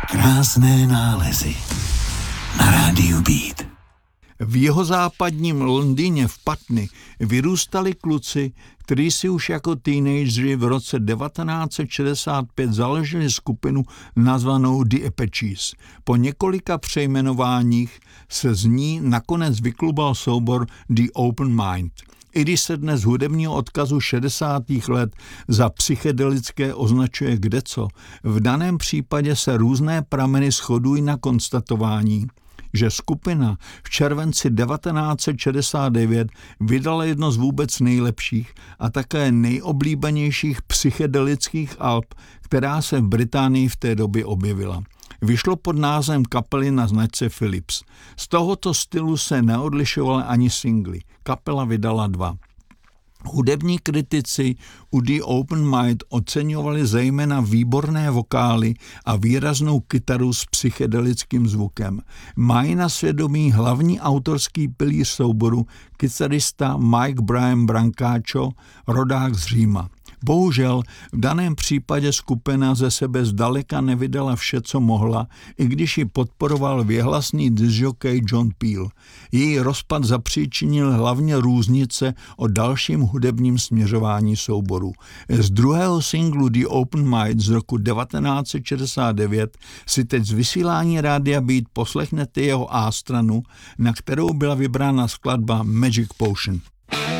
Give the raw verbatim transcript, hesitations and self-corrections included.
Krásné nálezy na rádiu Beat. V jihozápadním Londýně v Putney vyrůstali kluci, kteří si už jako teenageři v roce devatenáct set šedesát pět založili skupinu nazvanou The Apaches. Po několika přejmenováních se z ní nakonec vyklubal soubor The Open Mind. I když se dnes hudebního odkazu šedesátých let za psychedelické označuje kdeco, v daném případě se různé prameny shodují na konstatování, že skupina v červenci devatenáct set šedesát devět vydala jedno z vůbec nejlepších a také nejoblíbenějších psychedelických alb, která se v Británii v té době objevila. Vyšlo pod názvem kapely na značce Philips. Z tohoto stylu se neodlišovaly ani singly. Kapela vydala dva. Hudební kritici u The Open Mind oceňovali zejména výborné vokály a výraznou kytaru s psychedelickým zvukem. Mají na svědomí hlavní autorský pilíř souboru kytarista Mike Brian Brancaccio, rodák z Říma. Bohužel v daném případě skupina ze sebe zdaleka nevydala vše, co mohla, i když ji podporoval věhlasný discjockey John Peel. Její rozpad zapříčinil hlavně různice o dalším hudebním směřování souboru. Z druhého singlu The Open Mind z roku devatenáct set šedesát devět si teď z vysílání Rádia Beat poslechnete jeho A stranu, na kterou byla vybrána skladba Magic Potion.